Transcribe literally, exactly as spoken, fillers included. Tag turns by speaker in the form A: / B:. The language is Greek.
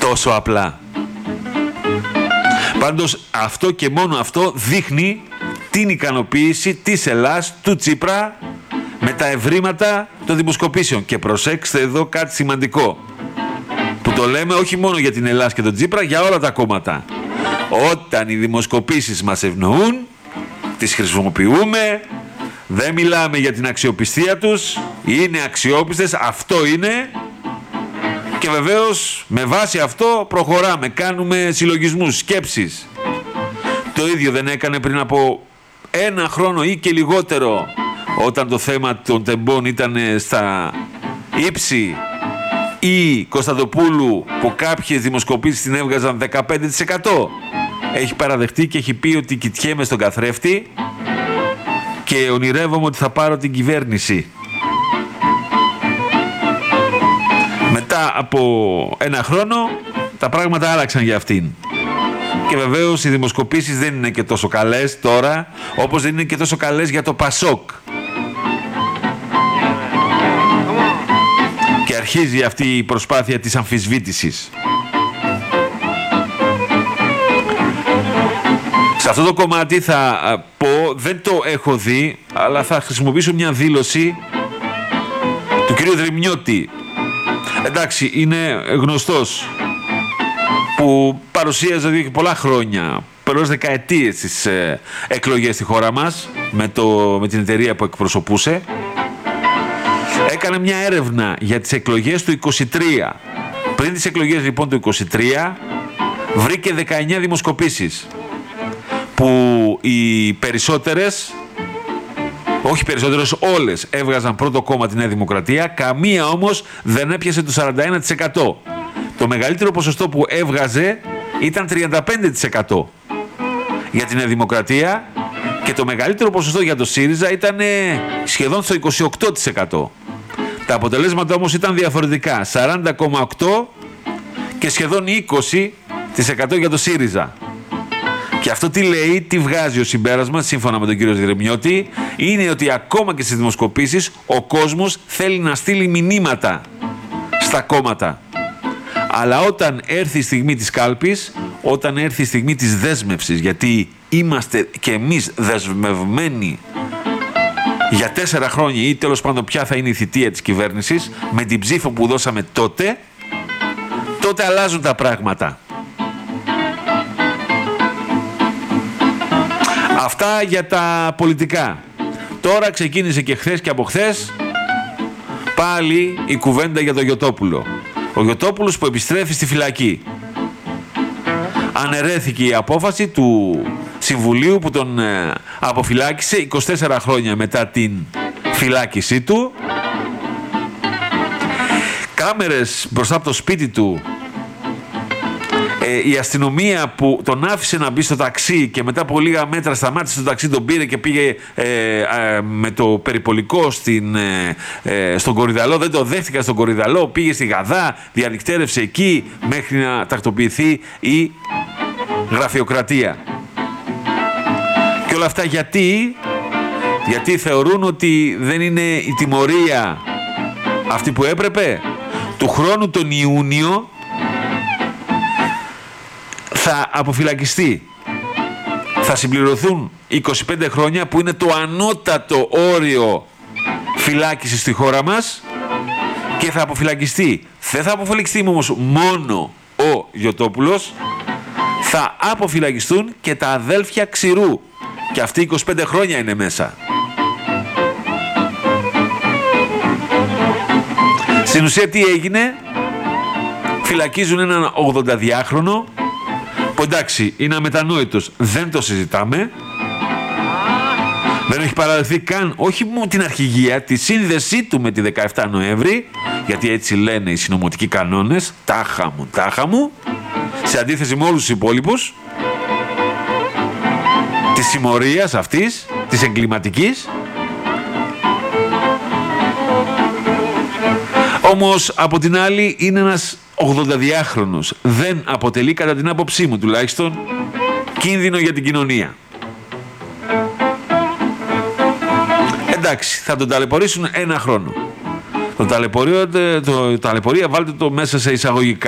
A: τόσο απλά. Πάντως αυτό και μόνο αυτό δείχνει την ικανοποίηση της Ελλάς, του Τσίπρα, με τα ευρήματα των δημοσκοπήσεων. Και προσέξτε εδώ κάτι σημαντικό, που το λέμε όχι μόνο για την Ελλάδα και τον Τσίπρα, για όλα τα κόμματα. Όταν οι δημοσκοπήσεις μας ευνοούν, τις χρησιμοποιούμε, δεν μιλάμε για την αξιοπιστία τους, είναι αξιόπιστες, αυτό είναι, και βεβαίως με βάση αυτό προχωράμε, κάνουμε συλλογισμούς, σκέψεις. Το ίδιο δεν έκανε πριν από ένα χρόνο ή και λιγότερο, όταν το θέμα των τεμπών ήταν στα ύψη, ή Κωνσταντοπούλου που κάποιες δημοσκοπήσεις την έβγαζαν δεκαπέντε τοις εκατό. Έχει παραδεχτεί και έχει πει ότι κοιτιέμαι στον καθρέφτη και ονειρεύομαι ότι θα πάρω την κυβέρνηση. Μετά από ένα χρόνο τα πράγματα άλλαξαν για αυτήν. Και βεβαίως οι δημοσκοπήσεις δεν είναι και τόσο καλές τώρα, όπως δεν είναι και τόσο καλές για το Πασόκ. Και αρχίζει αυτή η προσπάθεια της αμφισβήτησης. Σε αυτό το κομμάτι θα πω, δεν το έχω δει, αλλά θα χρησιμοποιήσω μια δήλωση του κυρίου Δρυμιώτη. Εντάξει, είναι γνωστός, που παρουσίαζε εδώ και πολλά χρόνια, πολλές δεκαετίες, τις ε, εκλογές στη χώρα μας, με, το, με την εταιρεία που εκπροσωπούσε. Έκανε μια έρευνα για τις εκλογές του είκοσι τρία. Πριν τις εκλογές λοιπόν του είκοσι τρία βρήκε δεκαεννιά δημοσκοπήσεις, που οι περισσότερες, όχι περισσότερες, όλες έβγαζαν πρώτο κόμμα τη Νέα Δημοκρατία, καμία όμως δεν έπιασε το σαράντα ένα τοις εκατό. Το μεγαλύτερο ποσοστό που έβγαζε ήταν τριάντα πέντε τοις εκατό για τη Νέα Δημοκρατία, και το μεγαλύτερο ποσοστό για το ΣΥΡΙΖΑ ήταν σχεδόν στο είκοσι οκτώ τοις εκατό. Τα αποτελέσματα όμως ήταν διαφορετικά, σαράντα κόμμα οκτώ τοις εκατό και σχεδόν είκοσι τοις εκατό για το ΣΥΡΙΖΑ. Και αυτό τι λέει, τι βγάζει ο συμπέρασμα, σύμφωνα με τον κύριο Δρυμιώτη, είναι ότι ακόμα και στις δημοσκοπήσεις ο κόσμος θέλει να στείλει μηνύματα στα κόμματα. Αλλά όταν έρθει η στιγμή της κάλπης, όταν έρθει η στιγμή της δέσμευσης, γιατί είμαστε και εμείς δεσμευμένοι για τέσσερα χρόνια ή τέλος πάντων ποια θα είναι η θητεία της κυβέρνησης, με την ψήφο που δώσαμε τότε, τότε αλλάζουν τα πράγματα. Αυτά για τα πολιτικά. Τώρα ξεκίνησε και χθες και από χθες πάλι η κουβέντα για τον Γιωτόπουλο. Ο Γιωτόπουλος που επιστρέφει στη φυλακή. Αναιρέθηκε η απόφαση του Συμβουλίου που τον ε, αποφυλάκησε είκοσι τέσσερα χρόνια μετά την φυλάκισή του. Κάμερες μπροστά από το σπίτι του. Ε, η αστυνομία που τον άφησε να μπει στο ταξί και μετά από λίγα μέτρα σταμάτησε το ταξί, τον πήρε και πήγε ε, ε, με το περιπολικό στην, ε, ε, στον Κορυδαλό. Δεν το δέχτηκαν στον Κορυδαλό, πήγε στη Γαδά, διανυκτέρευσε εκεί μέχρι να τακτοποιηθεί η γραφειοκρατία. Και όλα αυτά γιατί, γιατί θεωρούν ότι δεν είναι η τιμωρία αυτή που έπρεπε. Του χρόνου τον Ιούνιο θα αποφυλακιστεί. Θα συμπληρωθούν είκοσι πέντε χρόνια που είναι το ανώτατο όριο φυλάκισης στη χώρα μας και θα αποφυλακιστεί. Δεν θα αποφυλακιστεί όμως μόνο ο Γιωτόπουλος, θα αποφυλακιστούν και τα αδέλφια Ξηρού και αυτοί είκοσι πέντε χρόνια είναι μέσα. Στην ουσία τι έγινε? Φυλακίζουν έναν ογδονταδυάχρονο που εντάξει είναι αμετανόητος, δεν το συζητάμε, δεν έχει παραδεχθεί καν όχι μόνο την αρχηγία, τη σύνδεσή του με τη δεκαεφτά Νοέμβρη, γιατί έτσι λένε οι συνωμοτικοί κανόνες, τάχα μου, τάχα μου, σε αντίθεση με όλους τους υπόλοιπους της συμμορίας αυτής, της εγκληματικής. Όμως από την άλλη είναι ένας ογδονταδυάχρονος. Δεν αποτελεί κατά την άποψή μου τουλάχιστον κίνδυνο για την κοινωνία. Εντάξει, θα τον ταλαιπωρήσουν ένα χρόνο. Το ταλαιπωρία, το ταλαιπωρία βάλτε το μέσα σε εισαγωγικά.